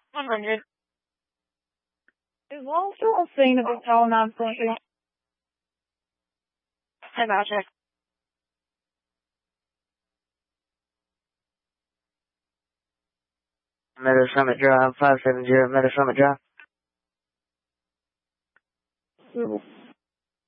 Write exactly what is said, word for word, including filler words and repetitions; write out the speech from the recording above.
one hundred. Is Lowell still a thing that was calling nine point two? Hey, I'll check. Meadow Summit Drive, five seven zero Meadow Summit Drive.